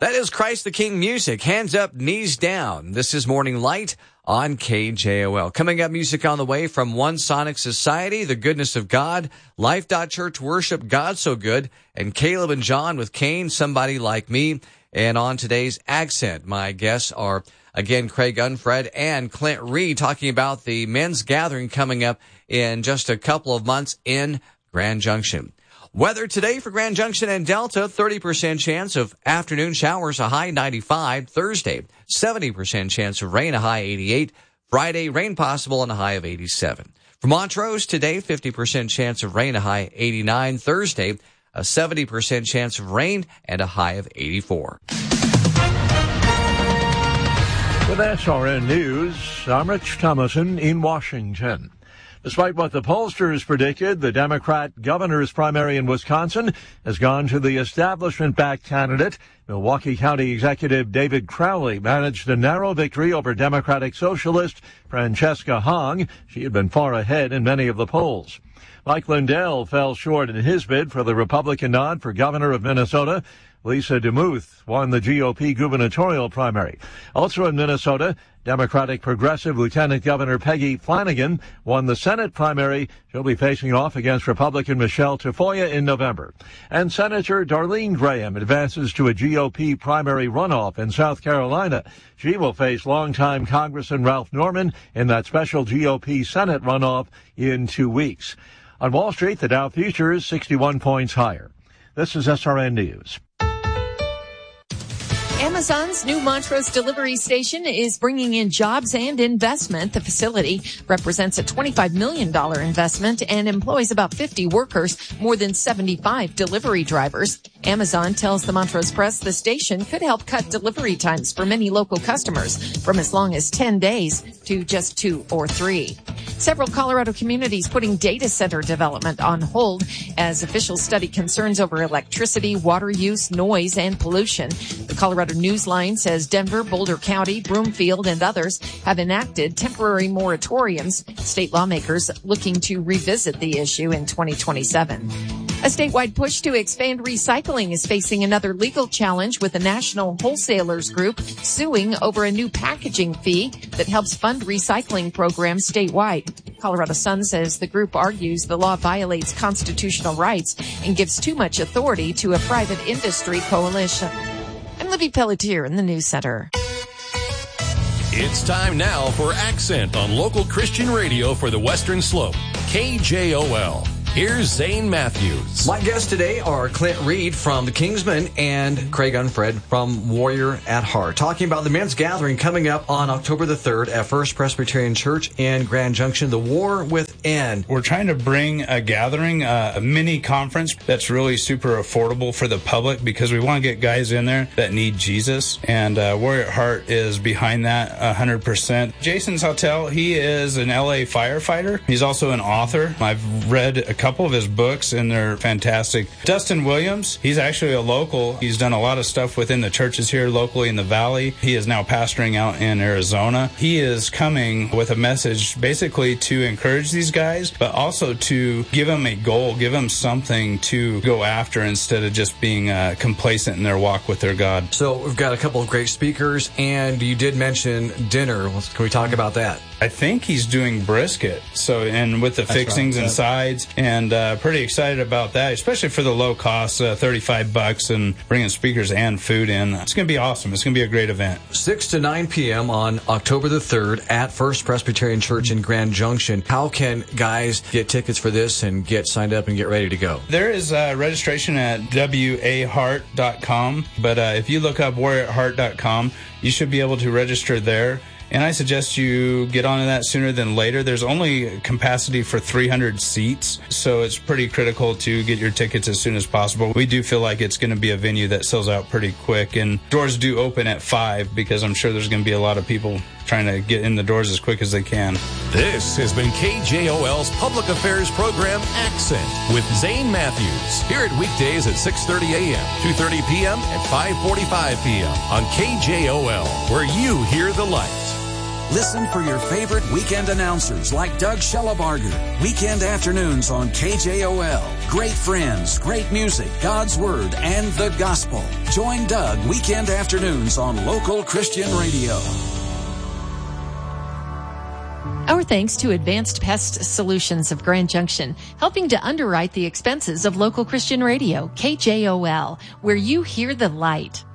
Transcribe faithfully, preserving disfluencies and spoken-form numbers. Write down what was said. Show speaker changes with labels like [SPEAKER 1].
[SPEAKER 1] That is Christ the King music. Hands up, knees down. This is Morning Light on K J O L. Coming up, music on the way from One Sonic Society, The Goodness of God, Life Church Worship, God So Good, and Caleb and John with Cain, Somebody Like Me. And on today's Accent, my guests are, again, Craig Unfred and Clint Reed, talking about the men's gathering coming up in just a couple of months in Grand Junction. Weather today for Grand Junction and Delta, thirty percent chance of afternoon showers, a high ninety-five. Thursday, seventy percent chance of rain, a high eighty-eight. Friday, rain possible and a high of eighty-seven. For Montrose today, fifty percent chance of rain, a high eighty-nine. Thursday, a seventy percent chance of rain and a high of eighty-four.
[SPEAKER 2] With S R N News, I'm Rich Thomason in Washington. Despite what the pollsters predicted, the Democrat governor's primary in Wisconsin has gone to the establishment-backed candidate. Milwaukee County Executive David Crowley managed a narrow victory over Democratic Socialist Francesca Hong. She had been far ahead in many of the polls. Mike Lindell fell short in his bid for the Republican nod for governor of Minnesota. Lisa DeMuth won the G O P gubernatorial primary. Also in Minnesota, Democratic Progressive Lieutenant Governor Peggy Flanagan won the Senate primary. She'll be facing off against Republican Michelle Tafoya in November. And Senator Darlene Graham advances to a G O P primary runoff in South Carolina. She will face longtime Congressman Ralph Norman in that special G O P Senate runoff in two weeks. On Wall Street, the Dow futures sixty-one points higher. This is S R N News.
[SPEAKER 3] Amazon's new Montrose delivery station is bringing in jobs and investment. The facility represents a twenty-five million dollars investment and employs about fifty workers, more than seventy-five delivery drivers. Amazon tells the Montrose Press the station could help cut delivery times for many local customers from as long as ten days to just two or three. Several Colorado communities putting data center development on hold as officials study concerns over electricity, water use, noise, and pollution. The Colorado Newsline says Denver, Boulder County, Broomfield, and others have enacted temporary moratoriums. State lawmakers looking to revisit the issue in twenty twenty-seven. A statewide push to expand recycling is facing another legal challenge, with a national wholesalers group suing over a new packaging fee that helps fund recycling programs statewide. Colorado Sun says the group argues the law violates constitutional rights and gives too much authority to a private industry coalition. I'm Libby Pelletier in the News Center.
[SPEAKER 4] It's time now for Accent on local Christian radio for the Western Slope, K J O L. Here's Zane Matthews.
[SPEAKER 1] My guests today are Clint Reed from the Kingsmen and Craig Unfred from Warrior at Heart, talking about the men's gathering coming up on October the third at First Presbyterian Church in Grand Junction, The War Within.
[SPEAKER 5] We're trying to bring a gathering, uh, a mini conference that's really super affordable for the public, because we want to get guys in there that need Jesus, and uh, Warrior at Heart is behind that one hundred percent. Jason's Hotel, he is an L A firefighter. He's also an author. I've read a couple of his books, and they're fantastic. Dustin Williams, he's actually a local. He's done a lot of stuff within the churches here locally in the Valley. He is now pastoring out in Arizona. He is coming with a message basically to encourage these guys, but also to give them a goal, give them something to go after instead of just being uh, complacent in their walk with their God.
[SPEAKER 1] So we've got a couple of great speakers, and you did mention dinner. Can we talk about that?
[SPEAKER 5] I think he's doing brisket, so and with the
[SPEAKER 1] That's
[SPEAKER 5] fixings
[SPEAKER 1] right,
[SPEAKER 5] and
[SPEAKER 1] yeah.
[SPEAKER 5] sides, and uh, pretty excited about that, especially for the low cost, uh, thirty-five bucks, and bringing speakers and food in. It's going to be awesome. It's going to be a great event.
[SPEAKER 1] six to nine p.m. on October the third at First Presbyterian Church in Grand Junction. How can guys get tickets for this and get signed up and get ready to go?
[SPEAKER 5] There is uh, registration at w a heart dot com, but uh, if you look up warrior at heart dot com, you should be able to register there. And I suggest you get onto that sooner than later. There's only capacity for three hundred seats, so it's pretty critical to get your tickets as soon as possible. We do feel like it's going to be a venue that sells out pretty quick, and doors do open at five, because I'm sure there's going to be a lot of people trying to get in the doors as quick as they can.
[SPEAKER 4] This has been K J O L's public affairs program, Accent, with Zane Matthews. Hear it weekdays at six thirty a.m., two thirty p.m., and five forty-five p.m. on K J O L, where you hear the light.
[SPEAKER 6] Listen for your favorite weekend announcers like Doug Shellabarger. Weekend afternoons on K J O L. Great friends, great music, God's Word, and the Gospel. Join Doug weekend afternoons on Local Christian Radio.
[SPEAKER 3] Our thanks to Advanced Pest Solutions of Grand Junction, helping to underwrite the expenses of Local Christian Radio, K J O L, where you hear the light.